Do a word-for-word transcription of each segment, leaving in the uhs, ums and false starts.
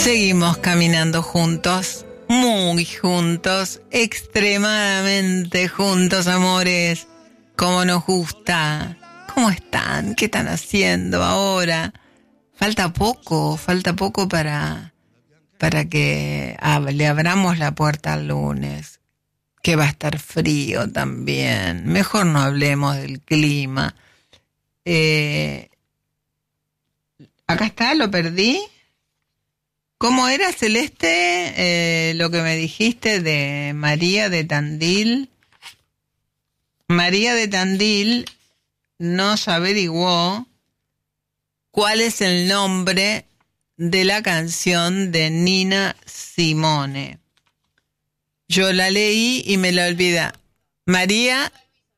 Seguimos caminando juntos, muy juntos, extremadamente juntos, amores. Cómo nos gusta. ¿Cómo están? ¿Qué están haciendo ahora? Falta poco, falta poco para, para que ab- le abramos la puerta al lunes, que va a estar frío también. Mejor no hablemos del clima. Eh, acá está, lo perdí. ¿Cómo era, Celeste, eh, lo que me dijiste de María de Tandil? María de Tandil nos averiguó cuál es el nombre de la canción de Nina Simone. Yo la leí y me la olvidé. María...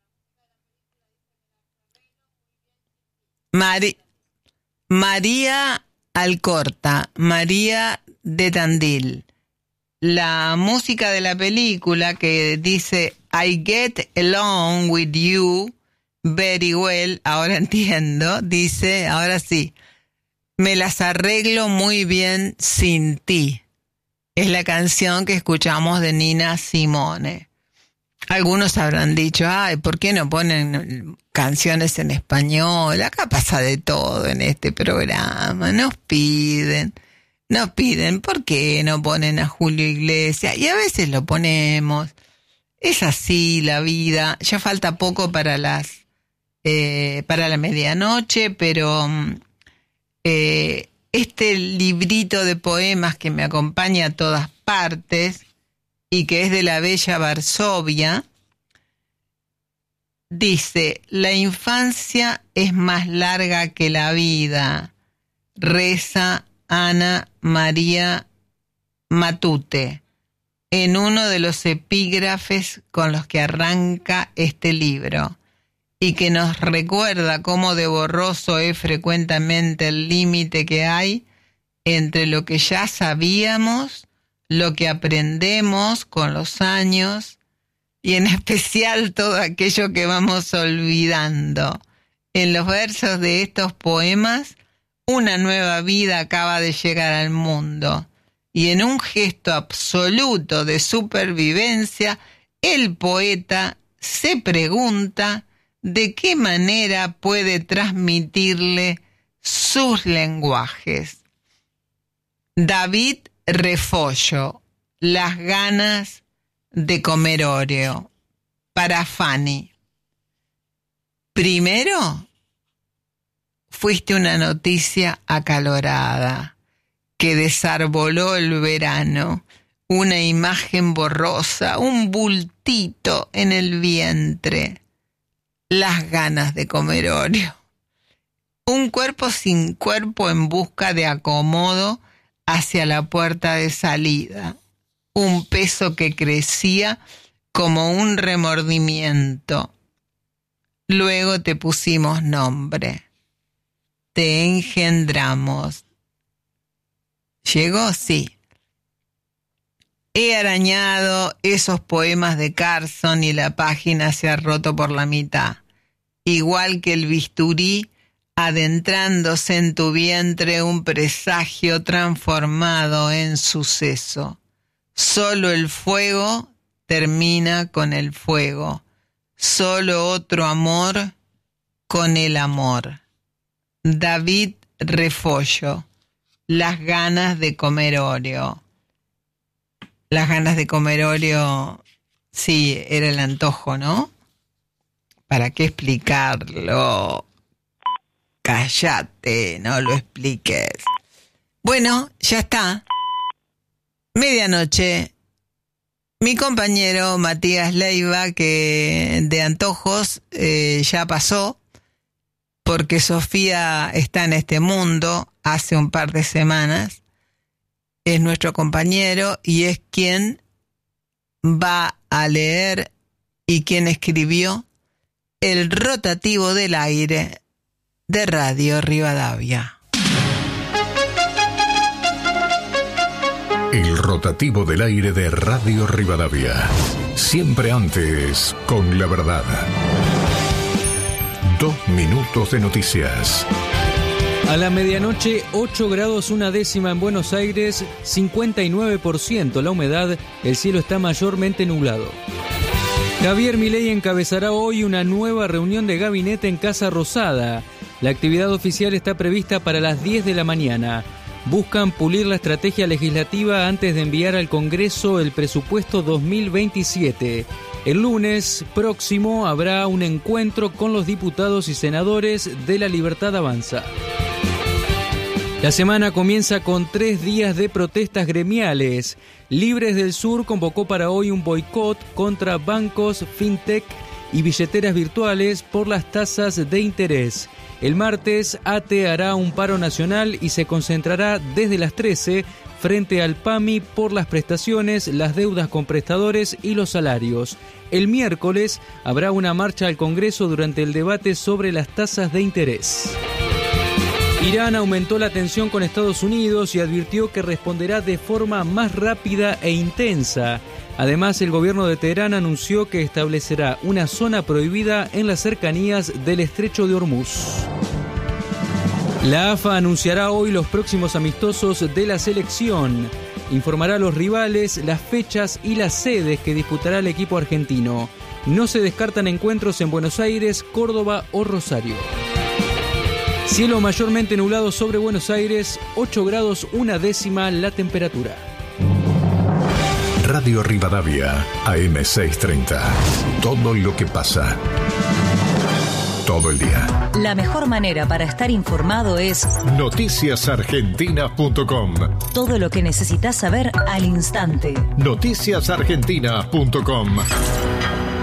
Mari, María Alcorta, María de Tandil. La música de la película que dice I get along with you very well, ahora entiendo, dice, ahora sí, me las arreglo muy bien sin ti. Es la canción que escuchamos de Nina Simone. Algunos habrán dicho, ay, ¿por qué no ponen canciones en español? Acá pasa de todo en este programa. Nos piden, nos piden, ¿por qué no ponen a Julio Iglesias? Y a veces lo ponemos. Es así la vida. Ya falta poco para las, eh, para la medianoche, pero eh, este librito de poemas que me acompaña a todas partes y que es de la bella Varsovia, dice, la infancia es más larga que la vida, reza Ana María Matute, en uno de los epígrafes con los que arranca este libro, y que nos recuerda cómo de borroso es frecuentemente el límite que hay entre lo que ya sabíamos, lo que aprendemos con los años y en especial todo aquello que vamos olvidando. En los versos de estos poemas, una nueva vida acaba de llegar al mundo y en un gesto absoluto de supervivencia, el poeta se pregunta de qué manera puede transmitirle sus lenguajes. David Refollo, las ganas de comer Oreo, para Fanny. Primero, fuiste una noticia acalorada que desarboló el verano, una imagen borrosa, un bultito en el vientre, las ganas de comer Oreo. Un cuerpo sin cuerpo en busca de acomodo hacia la puerta de salida, un peso que crecía como un remordimiento. Luego te pusimos nombre, te engendramos. ¿Llegó? Sí. He arañado esos poemas de Carson y la página se ha roto por la mitad, igual que el bisturí adentrándose en tu vientre, un presagio transformado en suceso. Solo el fuego termina con el fuego. Solo otro amor con el amor. David Refollo. Las ganas de comer Oreo. Las ganas de comer Oreo, sí, era el antojo, ¿no? ¿Para qué explicarlo? Cállate, no lo expliques. Bueno, ya está. Medianoche. Mi compañero Matías Leiva, que de antojos eh, ya pasó, porque Sofía está en este mundo hace un par de semanas. Es nuestro compañero y es quien va a leer y quien escribió el rotativo del aire de Radio Rivadavia. El rotativo del aire de Radio Rivadavia. Siempre antes con la verdad. Dos minutos de noticias. A la medianoche, ocho grados una décima en Buenos Aires, cincuenta y nueve por ciento la humedad, el cielo está mayormente nublado. Javier Milei encabezará hoy una nueva reunión de gabinete en Casa Rosada. La actividad oficial está prevista para las diez de la mañana. Buscan pulir la estrategia legislativa antes de enviar al Congreso el presupuesto dos mil veintisiete. El lunes próximo habrá un encuentro con los diputados y senadores de La Libertad Avanza. La semana comienza con tres días de protestas gremiales. Libres del Sur convocó para hoy un boicot contra bancos, fintech y billeteras virtuales por las tasas de interés. El martes, A T E hará un paro nacional y se concentrará desde las trece frente al P A M I por las prestaciones, las deudas con prestadores y los salarios. El miércoles habrá una marcha al Congreso durante el debate sobre las tasas de interés. Irán aumentó la tensión con Estados Unidos y advirtió que responderá de forma más rápida e intensa. Además, el gobierno de Teherán anunció que establecerá una zona prohibida en las cercanías del Estrecho de Hormuz. La A F A anunciará hoy los próximos amistosos de la selección. Informará a los rivales, las fechas y las sedes que disputará el equipo argentino. No se descartan encuentros en Buenos Aires, Córdoba o Rosario. Cielo mayormente nublado sobre Buenos Aires, ocho grados una décima la temperatura. Radio Rivadavia, A M seiscientos treinta. Todo lo que pasa. Todo el día. La mejor manera para estar informado es noticias argentina punto com. Todo lo que necesitas saber al instante. noticias argentina punto com.